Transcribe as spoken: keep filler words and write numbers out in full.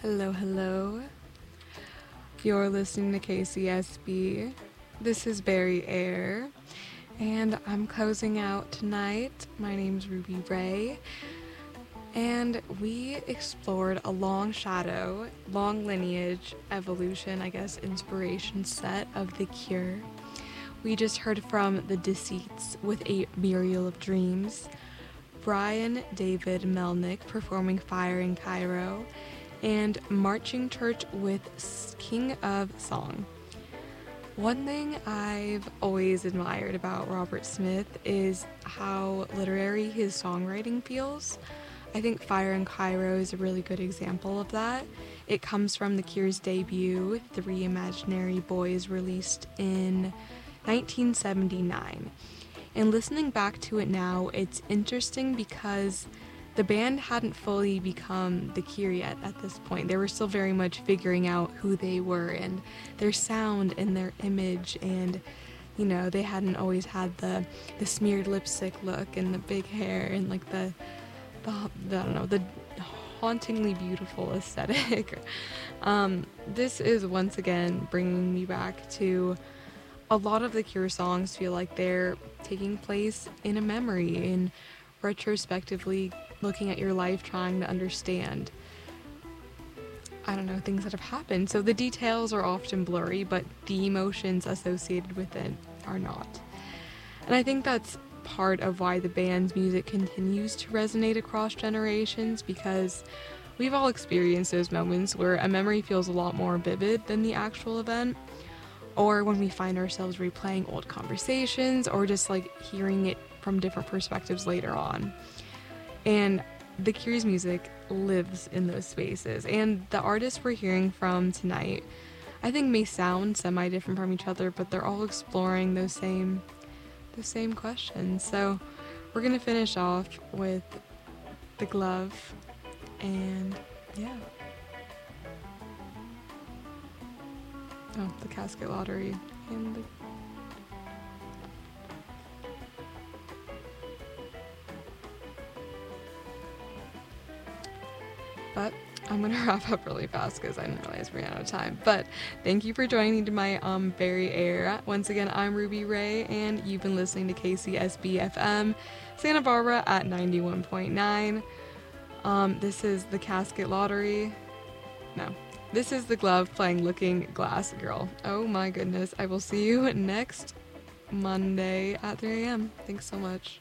Hello, hello. You're listening to K C S B. This is Barry Air, and I'm closing out tonight. My name's Ruby Ray, and we explored a long shadow, long lineage, evolution, I guess, inspiration set of The Cure. We just heard from The Deceits with A Muriel of Dreams, Brian David Melnick performing Fire in Cairo, and Marching Church with King of Song. One thing I've always admired about Robert Smith is how literary his songwriting feels. I think Fire in Cairo is a really good example of that. It comes from The Cure's debut, Three Imaginary Boys, released in nineteen seventy-nine. And listening back to it now, it's interesting because the band hadn't fully become The Cure yet at this point. They were still very much figuring out who they were and their sound and their image, and you know, they hadn't always had the the smeared lipstick look and the big hair and like the the, the I don't know, the hauntingly beautiful aesthetic. um, this is once again bringing me back to a lot of The Cure songs feel like they're taking place in a memory, in retrospectively looking at your life, trying to understand, I don't know, things that have happened. So the details are often blurry, but the emotions associated with it are not. And I think that's part of why the band's music continues to resonate across generations, because we've all experienced those moments where a memory feels a lot more vivid than the actual event, or when we find ourselves replaying old conversations, or just like hearing it from different perspectives later on. And The Cure's music lives in those spaces, and the artists we're hearing from tonight, I think, may sound semi-different from each other, but they're all exploring those same those same questions. So we're gonna finish off with The Glove, and yeah. Oh, The Casket Lottery and the But I'm gonna wrap up really fast because I didn't realize we ran out of time. But thank you for joining to my um Barry Air. Once again, I'm Ruby Ray, and you've been listening to K C S B F M, Santa Barbara at ninety-one point nine. Um, this is The Casket Lottery. No, this is The Glove playing Looking Glass Girl. Oh my goodness! I will see you next Monday at three a.m. Thanks so much.